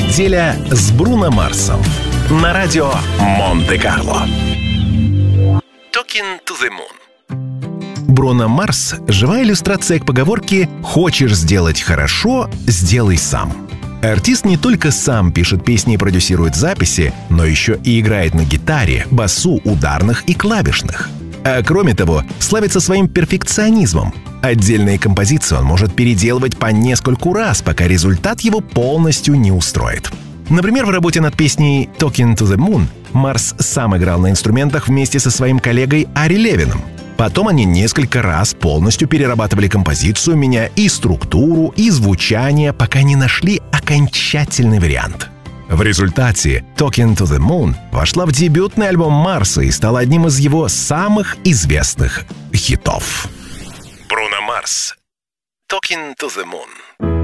Неделя с Бруно Марсом на радио Монте-Карло. Talking to the Moon. Бруно Марс – живая иллюстрация к поговорке «Хочешь сделать хорошо – сделай сам». Артист не только сам пишет песни и продюсирует записи, но еще и играет на гитаре, басу, ударных и клавишных. А кроме того, славится своим перфекционизмом. Отдельные композиции он может переделывать по нескольку раз, пока результат его полностью не устроит. Например, в работе над песней «Talking to the Moon» Марс сам играл на инструментах вместе со своим коллегой Ари Левином. Потом они несколько раз полностью перерабатывали композицию, меняя и структуру, и звучание, пока не нашли окончательный вариант. В результате «Talking to the Moon» вошла в дебютный альбом Марса и стала одним из его самых известных хитов. Бруно Марс. «Talking to the Moon».